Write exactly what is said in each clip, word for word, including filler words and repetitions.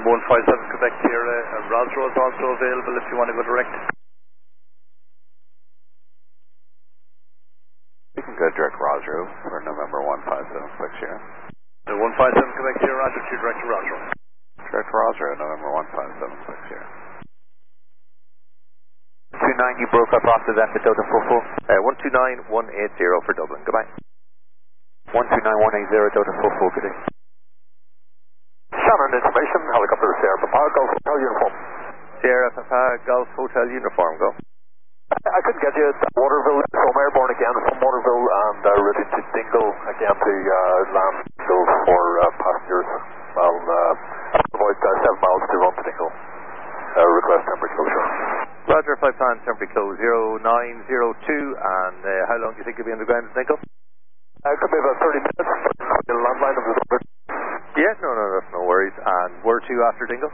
one five seven Quebec Sierra, uh, Rosro is also available if you want to go direct. You can go direct Rosro for November one five seven Quebec Sierra. The one five seven Quebec Sierra, Roger, to direct to Rosro. Direct Rosro, November one five seven Quebec Sierra. two nine, you broke up after that for Delta four four. Uh, one two nine one eight zero for Dublin, goodbye. one two nine one eight zero, Delta four four, good day. Shannon information, helicopter Sierra Papa, Golf Hotel Uniform. Sierra Papa, Golf Hotel Uniform, go. I couldn't get you at Waterville, so I'm airborne again from Waterville and uh, route into Dingle again to uh, land Dingle for uh, passengers. Well, uh, about uh, seven miles to run to Dingle. Uh, request temperature closure. Roger, five times temperature close zero nine zero two, and uh, how long do you think you'll be on the ground in Dingle? Uh, it could be about thirty minutes, but the landline of the over. Yeah, no, no, that's no worries. And where to after Dingle?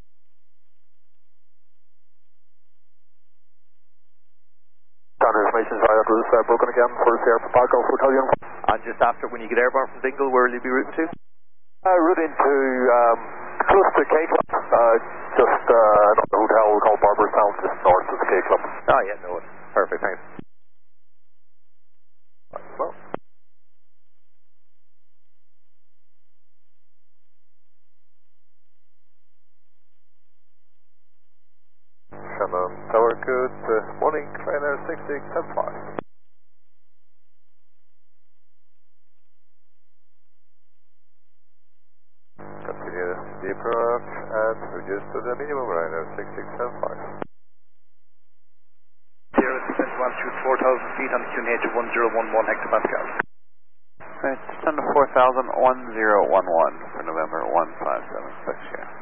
Information via route uh, broken again for Sierra Papa Golf Hotel Uniform. And just after, when you get airborne from Dingle, where will you be routing to? Uh, route into um, close to K Club, uh, just uh, another hotel called Barberstown, just north of the K Club. Ah, yeah, no, it's perfect, thanks. Well. Shannon Tower, good uh, morning, trainer six six seven five. Continue the approach and reduce to the minimum runner six six seven five. Sierra descent altitude four thousand feet on the Q N H of one zero one one hectopascal. Right, descend to four thousand, one zero one one for November one five seven Quebec Sierra.